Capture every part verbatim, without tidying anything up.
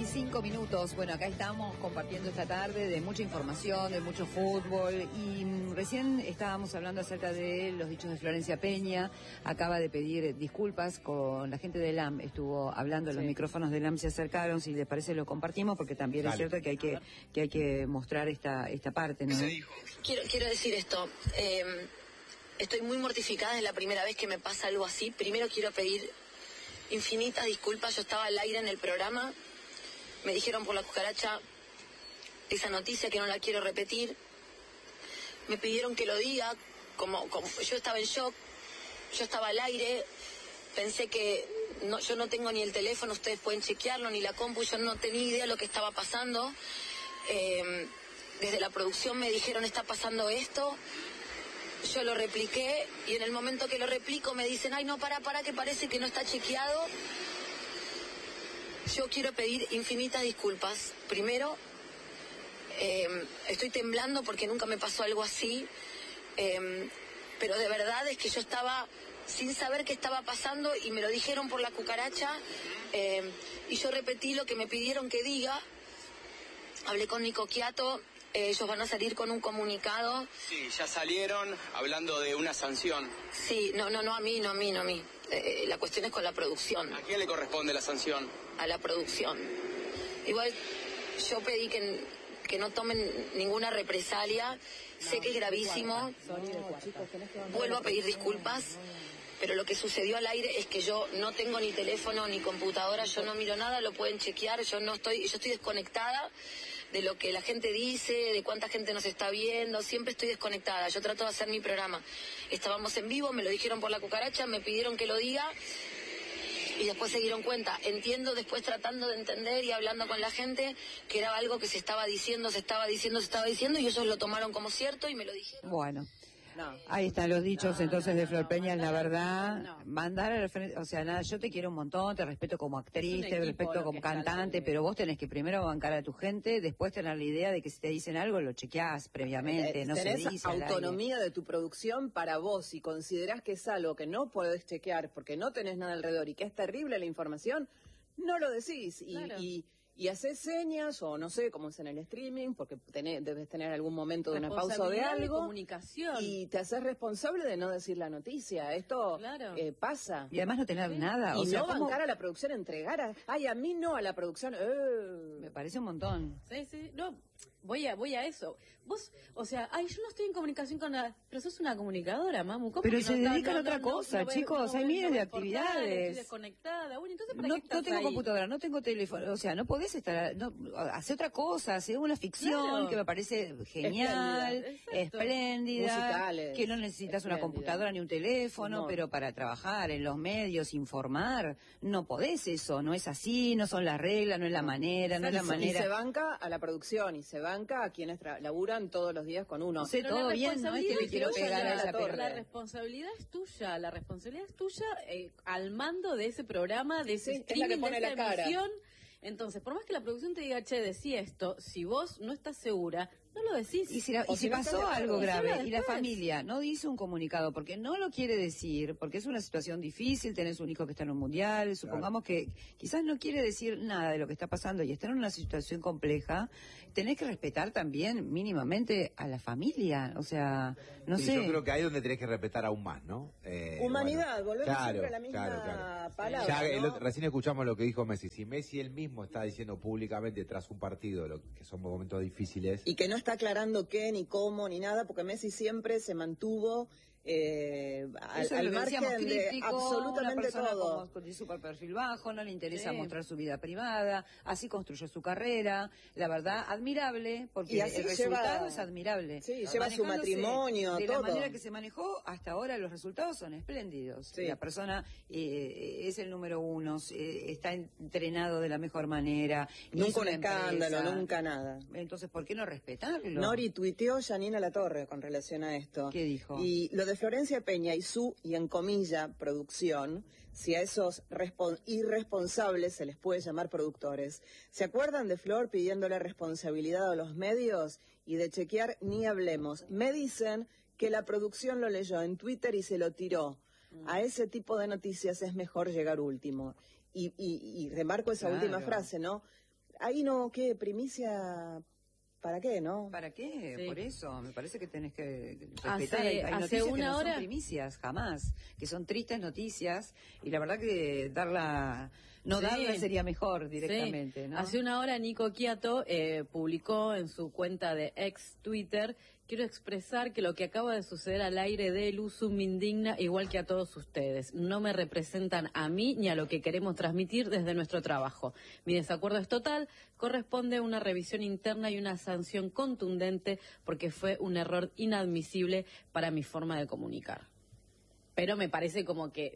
cinco minutos. Bueno, acá estamos compartiendo esta tarde de mucha información, de mucho fútbol. Y mm, recién estábamos hablando acerca de los dichos de Florencia Peña. Acaba de pedir disculpas con la gente del A M. Estuvo hablando, sí. Los micrófonos del A M se acercaron. Si les parece, lo compartimos, porque también Dale. Es cierto que hay que, que hay que mostrar esta, esta parte, ¿no? Quiero, quiero decir esto. Eh, estoy muy mortificada, es la primera vez que me pasa algo así. Primero quiero pedir infinitas disculpas. Yo estaba al aire en el programa. Me dijeron por la cucaracha esa noticia que no la quiero repetir. Me pidieron que lo diga, como, como yo estaba en shock, yo estaba al aire, pensé que no, yo no tengo ni el teléfono, ustedes pueden chequearlo, ni la compu, yo no tenía idea de lo que estaba pasando. Eh, desde la producción me dijeron, está pasando esto. Yo lo repliqué y en el momento que lo replico me dicen, ay no, para, para, que parece que no está chequeado. Yo quiero pedir infinitas disculpas. Primero, eh, estoy temblando porque nunca me pasó algo así, eh, pero de verdad es que yo estaba sin saber qué estaba pasando y me lo dijeron por la cucaracha, eh, y yo repetí lo que me pidieron que diga. Hablé con Nico Quiato, eh, ellos van a salir con un comunicado. Sí, ya salieron hablando de una sanción. Sí, no, no, no a mí, no a mí, no a mí. Eh, la cuestión es con la producción. ¿A quién le corresponde la sanción? A la producción. Igual yo pedí que, que no tomen ninguna represalia. No, sé que es gravísimo. Vuelvo a pedir disculpas. Pero lo que sucedió al aire es que yo no tengo ni teléfono ni computadora, yo no miro nada, lo pueden chequear, yo no estoy, yo estoy desconectada de lo que la gente dice, de cuánta gente nos está viendo, siempre estoy desconectada, yo trato de hacer mi programa. Estábamos en vivo, me lo dijeron por la cucaracha, me pidieron que lo diga y después se dieron cuenta. Entiendo después tratando de entender y hablando con la gente que era algo que se estaba diciendo, se estaba diciendo, se estaba diciendo y ellos lo tomaron como cierto y me lo dijeron. Bueno. No. Ahí están los dichos no, entonces no, de Flor no, Peña, no, la verdad, no. mandar al frente, o sea, nada, yo te quiero un montón, te respeto como actriz, te respeto como cantante, pero vos tenés que primero bancar a tu gente, después tener la idea de que si te dicen algo lo chequeás previamente, eh, no se dice. Tenés autonomía de tu producción para vos, si considerás que es algo que no podés chequear porque no tenés nada alrededor y que es terrible la información, no lo decís y... Claro. y Y haces señas, o no sé, como es en el streaming, porque tenés, debes tener algún momento de una pausa o de algo. De comunicación. Y te haces responsable de no decir la noticia. Esto claro. eh, pasa. Y además no tener sí. nada. Y o sea, no ¿cómo? bancar a la producción, entregar a... Ay, a mí no, a la producción... Eh. Me parece un montón. Sí, sí, no... Voy a, voy a eso. Vos, o sea, ay, yo no estoy en comunicación con la... Pero sos una comunicadora, mamu. ¿Cómo pero que se no, dedican no, a otra no, cosa, no, no, chicos. no, hay miles no, de no, actividades. Estoy desconectada. Bueno, entonces, ¿para no, qué estás no tengo ahí? computadora, no tengo teléfono. O sea, no podés estar... No, hace otra cosa, hace una ficción claro. que me parece genial, espléndida, espléndida musicales, que no necesitas espléndida. Una computadora ni un teléfono, no. pero para trabajar en los medios, informar, no podés eso. No es así, no son las reglas, no es la manera, no es la manera... Y se banca a la producción y se banca a quienes laburan todos los días con uno. Sí, todo bien, no es que le quiero pegar a esa torre. La responsabilidad es tuya, la responsabilidad es tuya eh, al mando de ese programa, de ese sí, streaming, es la que pone de esa la emisión. cara. Entonces, por más que la producción te diga, che, decí esto, si vos no estás segura, no lo decís. Y si, la, y si pasó algo grave y la familia no dice un comunicado porque no lo quiere decir, porque es una situación difícil, tenés un hijo que está en un mundial, supongamos claro. que quizás no quiere decir nada de lo que está pasando y está en una situación compleja, tenés que respetar también mínimamente a la familia, o sea, no sí, sé. Yo creo que ahí es donde tenés que respetar aún más, ¿no? Eh, Humanidad, bueno, volvemos claro, siempre a la misma claro, claro. palabra, ya, ¿no? el, recién escuchamos lo que dijo Messi, si Messi él mismo está diciendo públicamente tras un partido lo, que son momentos difíciles. Y que no está aclarando qué ni cómo, ni nada, porque Messi siempre se mantuvo eh, al, al margen de absolutamente todo. Con, con super perfil bajo, no le interesa sí. mostrar su vida privada, así construyó su carrera, la verdad, admirable, porque y así el lleva, resultado es admirable. Sí, lleva su matrimonio, de todo. la manera que se manejó, hasta ahora los resultados son espléndidos. Sí. La persona eh, es el número uno, eh, está entrenado de la mejor manera. Nunca un escándalo, empresa. Nunca nada. Entonces, ¿por qué no respetarlo? Nori tuiteó Janina Latorre con relación a esto. ¿Qué dijo? Y lo de Florencia Peña y su, y en comilla, producción, si a esos irresponsables se les puede llamar productores. ¿Se acuerdan de Flor pidiéndole responsabilidad a los medios? Y de chequear ni hablemos. Me dicen que la producción lo leyó en Twitter y se lo tiró. Mm. A ese tipo de noticias es mejor llegar último. Y, y, y remarco esa claro. última frase, ¿no? ahí no, ¿qué? Primicia... ¿Para qué, no? ¿Para qué? Sí. Por eso, me parece que tenés que respetar. Hace- hay, hay hace noticias que una no hora- son primicias, jamás, que son tristes noticias, y la verdad que darla, no Sí. darla sería mejor directamente, Sí. ¿no? Hace una hora Nico Quiato eh, publicó en su cuenta de ex Twitter: quiero expresar que lo que acaba de suceder al aire de Luzu me indigna igual que a todos ustedes. No me representan a mí ni a lo que queremos transmitir desde nuestro trabajo. Mi desacuerdo es total, corresponde a una revisión interna y una sanción contundente porque fue un error inadmisible para mi forma de comunicar. Pero me parece como que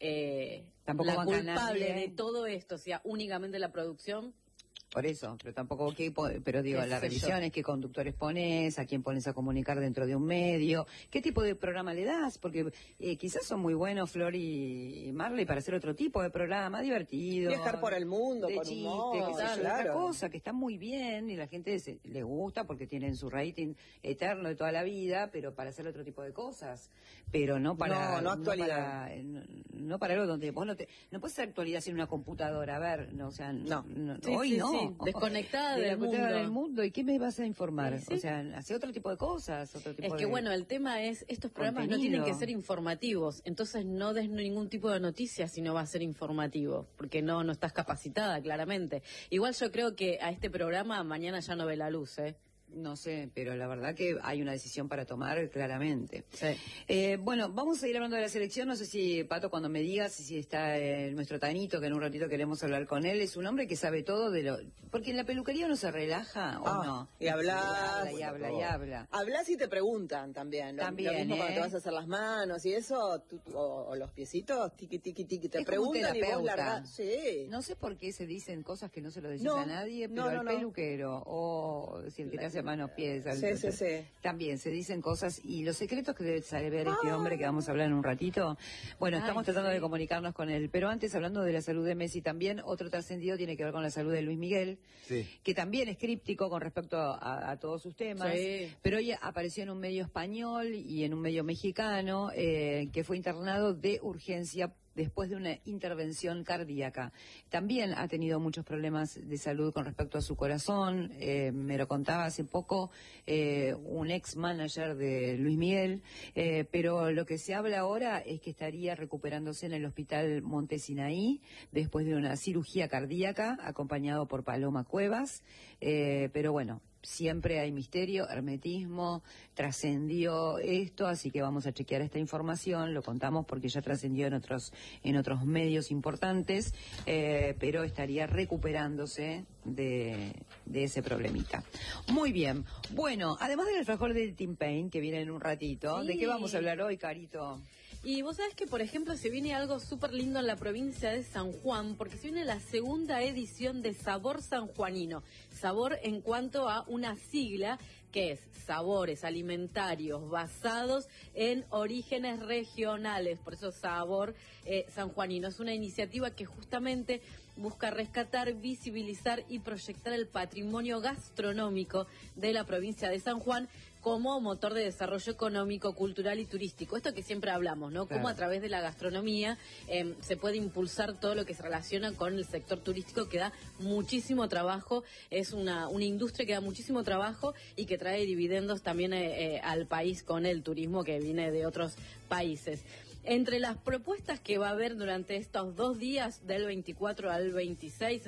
eh, Tampoco la banca a culpable nadie. de todo esto, o sea, únicamente la producción. Por eso, pero tampoco, ¿qué po- pero digo, Qué la sé revisión yo. es qué conductores pones, a quién pones a comunicar dentro de un medio, qué tipo de programa le das, porque eh, quizás son muy buenos Flor y Marley para hacer otro tipo de programa, divertido. Viajar por el mundo, de con chiste, humor, qué sé yo, claro. otra cosa que está muy bien y la gente se, les gusta porque tienen su rating eterno de toda la vida, pero para hacer otro tipo de cosas, pero no para No, no actualidad. para, eh, no, no para algo donde vos no te no puedes hacer actualidad sin una computadora, a ver, no, o sea, No. Sí, hoy sí, no. sí, desconectada De la del cultura mundo. del mundo. ¿Y qué me vas a informar? Sí, sí. O sea, hace otro tipo de cosas, otro tipo Es que de... bueno, el tema es, estos programas no contenido. tienen que ser informativos, entonces no des ningún tipo de noticias si no va a ser informativo, porque no, no estás capacitada, claramente. Igual yo creo que a este programa mañana ya no ve la luz, ¿eh? No sé, pero la verdad que hay una decisión para tomar claramente. Sí. Eh, bueno, vamos a seguir hablando de la selección. No sé si, Pato, cuando me digas si está eh, nuestro Tanito, que en un ratito queremos hablar con él, es un hombre que sabe todo de lo... Porque en la peluquería uno se relaja, ¿o Ah, no? y hablas. habla, y habla, y habla. Hablas y te preguntan también. Lo, También, lo mismo cuando ¿eh? te vas a hacer las manos y eso, tú- o, o los piecitos, tiqui, tiqui, tiqui, te Es como un preguntan y vos terapeuta. largás. Sí. No sé por qué se dicen cosas que no se lo decís No, a nadie, pero no, no, al no. peluquero, o si el que te hace manos pies, al- Sí, sí, sí. también se dicen cosas, y los secretos que debe saber este hombre que vamos a hablar en un ratito. Bueno, Ay, estamos tratando sí. de comunicarnos con él, pero antes, hablando de la salud de Messi también, otro trascendido tiene que ver con la salud de Luis Miguel, Sí. que también es críptico con respecto a, a todos sus temas, Sí. pero hoy apareció en un medio español y en un medio mexicano, eh, que fue internado de urgencia después de una intervención cardíaca. También ha tenido muchos problemas de salud con respecto a su corazón. Eh, me lo contaba hace poco eh, un ex manager de Luis Miguel, eh, pero lo que se habla ahora es que estaría recuperándose en el hospital Monte Sinaí después de una cirugía cardíaca, acompañado por Paloma Cuevas. Eh, pero bueno, siempre hay misterio, hermetismo, trascendió esto, así que vamos a chequear esta información, lo contamos porque ya trascendió en otros en otros medios importantes, eh, pero estaría recuperándose de, de ese problemita. Muy bien, bueno, además del alfajor del Team Pain, que viene en un ratito, Sí. ¿de qué vamos a hablar hoy, Carito? Y vos sabés que, por ejemplo, se viene algo súper lindo en la provincia de San Juan, porque se viene la segunda edición de Sabor Sanjuanino. Sabor en cuanto a una sigla que es sabores alimentarios basados en orígenes regionales. Por eso Sabor eh, Sanjuanino. Es una iniciativa que justamente busca rescatar, visibilizar y proyectar el patrimonio gastronómico de la provincia de San Juan como motor de desarrollo económico, cultural y turístico. Esto que siempre hablamos, ¿no? Claro. Cómo a través de la gastronomía eh, se puede impulsar todo lo que se relaciona con el sector turístico, que da muchísimo trabajo, es una, una industria que da muchísimo trabajo y que trae dividendos también eh, eh, al país con el turismo que viene de otros países. Entre las propuestas que va a haber durante estos dos días, del veinticuatro al veintiséis,